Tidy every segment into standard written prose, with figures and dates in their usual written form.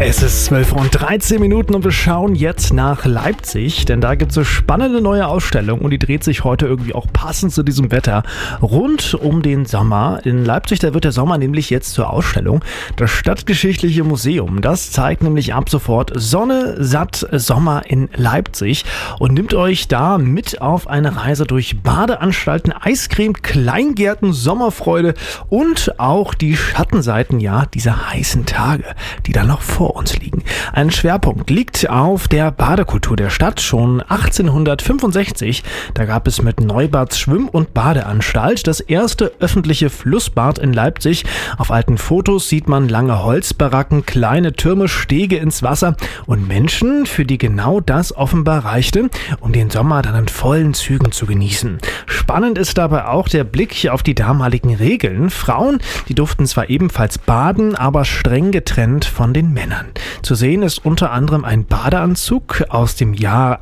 Es ist 12:13 und wir schauen jetzt nach Leipzig, denn da gibt es eine spannende neue Ausstellung und die dreht sich heute irgendwie auch passend zu diesem Wetter rund um den Sommer. In Leipzig, da wird der Sommer nämlich jetzt zur Ausstellung. Das Stadtgeschichtliche Museum, das zeigt nämlich ab sofort Sonne, satt, Sommer in Leipzig und nimmt euch da mit auf eine Reise durch Badeanstalten, Eiscreme, Kleingärten, Sommerfreude und auch die Schattenseiten, ja, dieser heißen Tage, die da noch vor uns liegen. Ein Schwerpunkt liegt auf der Badekultur der Stadt. Schon 1865, da gab es mit Neubads Schwimm- und Badeanstalt das erste öffentliche Flussbad in Leipzig. Auf alten Fotos sieht man lange Holzbaracken, kleine Türme, Stege ins Wasser und Menschen, für die genau das offenbar reichte, um den Sommer dann in vollen Zügen zu genießen. Spannend ist dabei auch der Blick auf die damaligen Regeln. Frauen, die durften zwar ebenfalls baden, aber streng getrennt von den Männern. Zu sehen ist unter anderem ein Badeanzug aus dem Jahr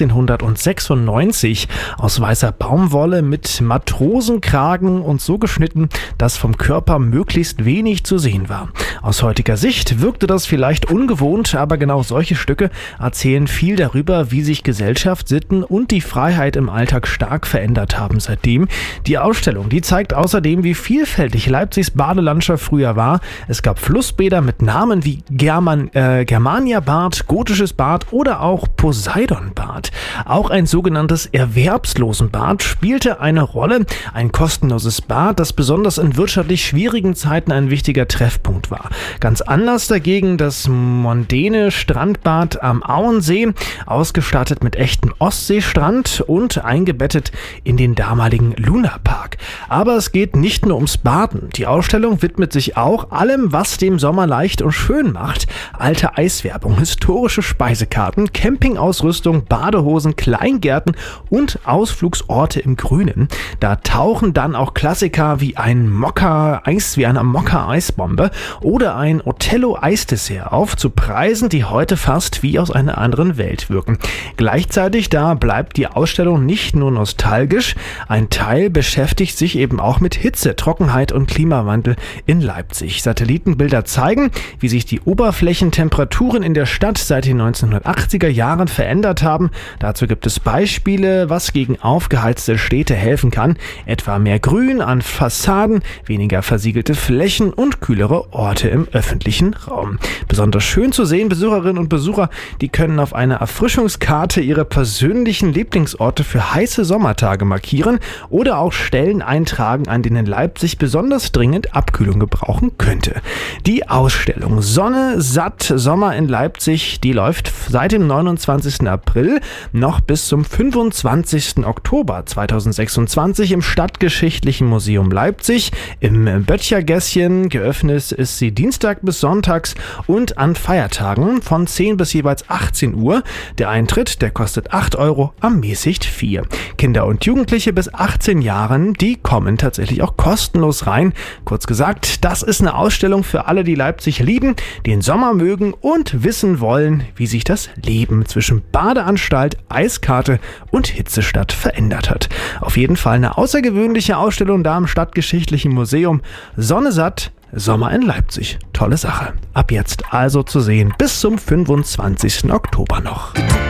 1896 aus weißer Baumwolle mit Matrosenkragen und so geschnitten, dass vom Körper möglichst wenig zu sehen war. Aus heutiger Sicht wirkte das vielleicht ungewohnt, aber genau solche Stücke erzählen viel darüber, wie sich Gesellschaft, Sitten und die Freiheit im Alltag stark verändert haben seitdem. Die Ausstellung, die zeigt außerdem, wie vielfältig Leipzigs Badelandschaft früher war. Es gab Flussbäder mit Namen wie Germania-Bad, Gotisches Bad oder auch Poseidon-Bad. Auch ein sogenanntes Erwerbslosenbad spielte eine Rolle. Ein kostenloses Bad, das besonders in wirtschaftlich schwierigen Zeiten ein wichtiger Treffpunkt war. Ganz anders dagegen das mondäne Strandbad am Auensee, ausgestattet mit echtem Ostseestrand und eingebettet in den damaligen Lunapark. Aber es geht nicht nur ums Baden. Die Ausstellung widmet sich auch allem, was dem Sommer leicht und schön macht. Alte Eiswerbung, historische Speisekarten, Campingausrüstung, Badehosen, Kleingärten und Ausflugsorte im Grünen. Da tauchen dann auch Klassiker wie eine Mokka-Eisbombe oder ein Othello-Eisdessert auf, zu Preisen, die heute fast wie aus einer anderen Welt wirken. Gleichzeitig da bleibt die Ausstellung nicht nur nostalgisch, ein Teil beschäftigt sich eben auch mit Hitze, Trockenheit und Klimawandel in Leipzig. Satellitenbilder zeigen, wie sich die Oberflächentemperaturen in der Stadt seit den 1980er Jahren verändert haben. Dazu gibt es Beispiele, was gegen aufgeheizte Städte helfen kann, etwa mehr Grün an Fassaden, weniger versiegelte Flächen und kühlere Orte im öffentlichen Raum. Besonders schön zu sehen, Besucherinnen und Besucher, die können auf einer Erfrischungskarte ihre persönlichen Lieblingsorte für heiße Sommertage markieren oder auch Stellen eintragen, an denen Leipzig besonders dringend Abkühlung gebrauchen könnte. Die Ausstellung Sonne, satt, Sommer in Leipzig, die läuft seit dem 29. April noch bis zum 25. Oktober 2026 im Stadtgeschichtlichen Museum Leipzig im Böttchergässchen. Geöffnet ist sie Dienstag bis Sonntags und an Feiertagen von 10 bis jeweils 18 Uhr. Der Eintritt, der kostet 8 €, ermäßigt 4. Kinder und Jugendliche bis 18 Jahren, die kommen tatsächlich auch kostenlos rein. Kurz gesagt, das ist eine Ausstellung für alle, die Leipzig lieben, den Sommer mögen und wissen wollen, wie sich das Leben zwischen Badeanstalt, Eiskarte und Hitzestadt verändert hat. Auf jeden Fall eine außergewöhnliche Ausstellung da im Stadtgeschichtlichen Museum. Sonne satt, Sommer in Leipzig. Tolle Sache. Ab jetzt also zu sehen bis zum 25. Oktober noch.